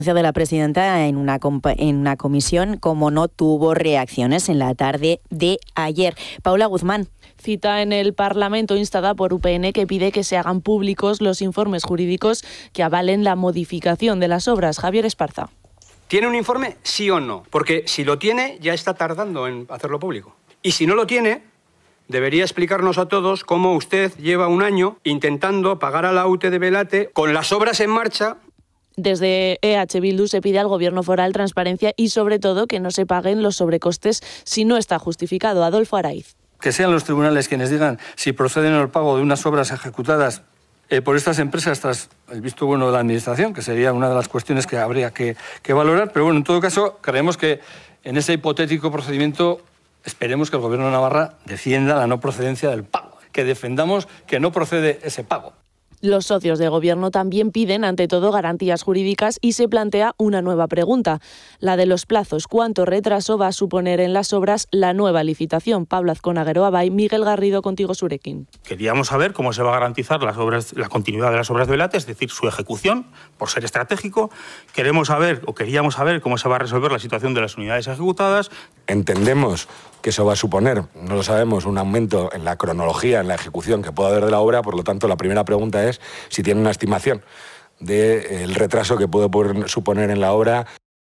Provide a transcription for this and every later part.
de la presidenta en una comisión, como no tuvo reacciones en la tarde de ayer. Paula Guzmán. Cita en el Parlamento instada por UPN que pide que se hagan públicos los informes jurídicos que avalen la modificación de las obras. Javier Esparza. ¿Tiene un informe, sí o no? Porque si lo tiene, ya está tardando en hacerlo público. Y si no lo tiene, debería explicarnos a todos cómo usted lleva un año intentando pagar a la UTE de Belate con las obras en marcha. Desde EH Bildu se pide al Gobierno foral transparencia y, sobre todo, que no se paguen los sobrecostes si no está justificado. Adolfo Araiz. Que sean los tribunales quienes digan si proceden al pago de unas obras ejecutadas por estas empresas tras el visto bueno de la Administración, que sería una de las cuestiones que habría que valorar. Pero bueno, en todo caso, creemos que en ese hipotético procedimiento esperemos que el Gobierno de Navarra defienda la no procedencia del pago, que defendamos que no procede ese pago. Los socios de Gobierno también piden, ante todo, garantías jurídicas y se plantea una nueva pregunta, la de los plazos. ¿Cuánto retraso va a suponer en las obras la nueva licitación? Pablo Azcona, Geroa Bay, Miguel Garrido, Contigo Surekin. Queríamos saber cómo se va a garantizar la continuidad de las obras de Belate, es decir, su ejecución, por ser estratégico. Queríamos saber cómo se va a resolver la situación de las unidades ejecutadas. Entendemos que eso va a suponer, no lo sabemos, un aumento en la cronología, en la ejecución que pueda haber de la obra. Por lo tanto, la primera pregunta es si tiene una estimación del retraso que puede suponer en la obra.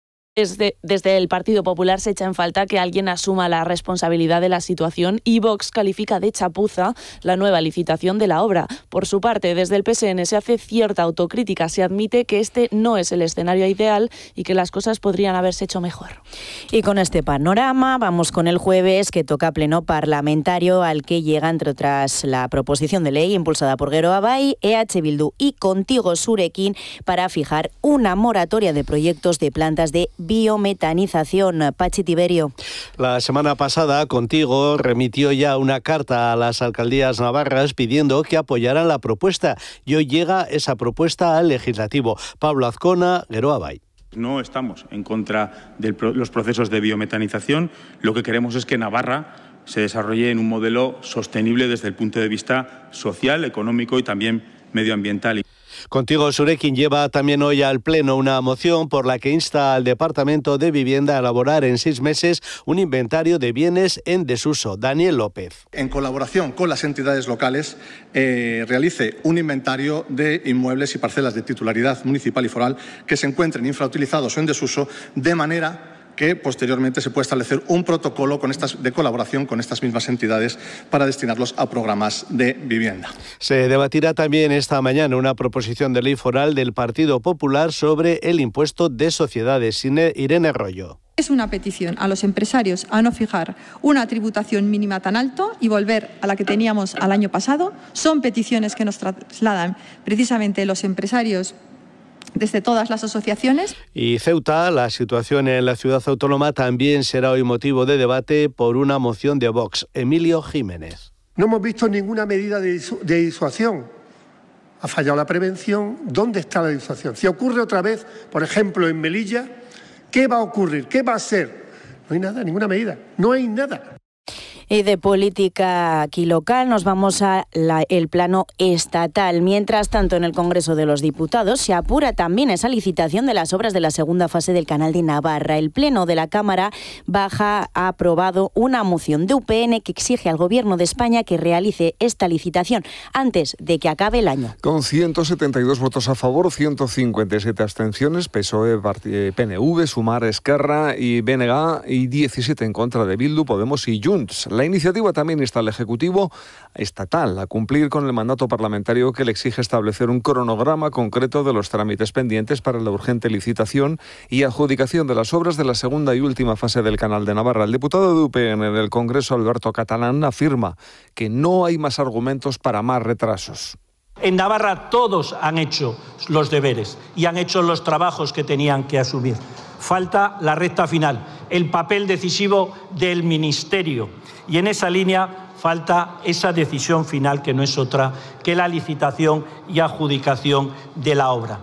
Desde el Partido Popular se echa en falta que alguien asuma la responsabilidad de la situación y Vox califica de chapuza la nueva licitación de la obra. Por su parte, desde el PSN se hace cierta autocrítica. Se admite que este no es el escenario ideal y que las cosas podrían haberse hecho mejor. Y con este panorama vamos con el jueves, que toca pleno parlamentario, al que llega, entre otras, la proposición de ley impulsada por Geroa Bay, EH Bildu y Contigo Surekin para fijar una moratoria de proyectos de plantas de biometanización. Pachi Tiberio. La semana pasada, Contigo remitió ya una carta a las alcaldías navarras pidiendo que apoyaran la propuesta y hoy llega esa propuesta al Legislativo. Pablo Azcona, Geroa Bay. No estamos en contra de los procesos de biometanización. Lo que queremos es que Navarra se desarrolle en un modelo sostenible desde el punto de vista social, económico y también medioambiental. Contigo Surekin lleva también hoy al Pleno una moción por la que insta al Departamento de Vivienda a elaborar en 6 meses un inventario de bienes en desuso. Daniel López. En colaboración con las entidades locales, realice un inventario de inmuebles y parcelas de titularidad municipal y foral que se encuentren infrautilizados o en desuso, de manera que posteriormente se puede establecer un protocolo de colaboración con estas mismas entidades para destinarlos a programas de vivienda. Se debatirá también esta mañana una proposición de ley foral del Partido Popular sobre el impuesto de sociedades. Irene Rollo. Es una petición a los empresarios a no fijar una tributación mínima tan alto y volver a la que teníamos al año pasado. Son peticiones que nos trasladan precisamente los empresarios desde todas las asociaciones. Y Ceuta, la situación en la ciudad autónoma también será hoy motivo de debate por una moción de Vox. Emilio Jiménez. No hemos visto ninguna medida de disuasión. Ha fallado la prevención. ¿Dónde está la disuasión? Si ocurre otra vez, por ejemplo, en Melilla, ¿qué va a ocurrir? ¿Qué va a ser? No hay nada, ninguna medida. No hay nada. Y de política aquí local nos vamos el plano estatal. Mientras tanto, en el Congreso de los Diputados se apura también esa licitación de las obras de la segunda fase del Canal de Navarra. El Pleno de la Cámara Baja ha aprobado una moción de UPN que exige al Gobierno de España que realice esta licitación antes de que acabe el año. Con 172 votos a favor, 157 abstenciones, PSOE, PNV, Sumar, Esquerra y BNG, y 17 en contra de Bildu, Podemos y Junts. La iniciativa también insta al Ejecutivo estatal a cumplir con el mandato parlamentario que le exige establecer un cronograma concreto de los trámites pendientes para la urgente licitación y adjudicación de las obras de la segunda y última fase del Canal de Navarra. El diputado de UPN en el Congreso, Alberto Catalán, afirma que no hay más argumentos para más retrasos. En Navarra todos han hecho los deberes y han hecho los trabajos que tenían que asumir. Falta la recta final, el papel decisivo del Ministerio. Y en esa línea falta esa decisión final, que no es otra que la licitación y adjudicación de la obra.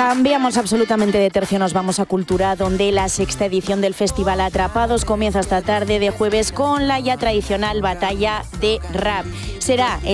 Cambiamos absolutamente de tercio, nos vamos a Cultura, donde la 6ª edición del Festival Atrapados comienza esta tarde de jueves con la ya tradicional batalla de rap. Será